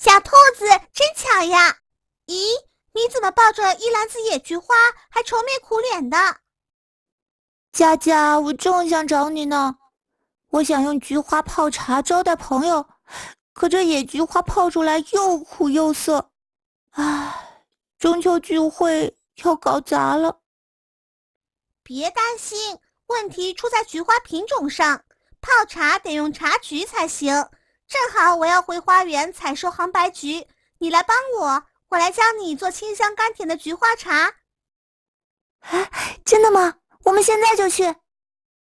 小兔子真巧呀！咦，你怎么抱着一篮子野菊花，还愁眉苦脸的？ 佳佳，我正想找你呢。我想用菊花泡茶招待朋友，可这野菊花泡出来又苦又涩，唉，中秋聚会要搞砸了。 别担心，问题出在菊花品种上。泡茶得用茶菊才行。正好我要回花园采收杭白菊，你来帮我，我来教你做清香甘甜的菊花茶。 真的吗？我们现在就去。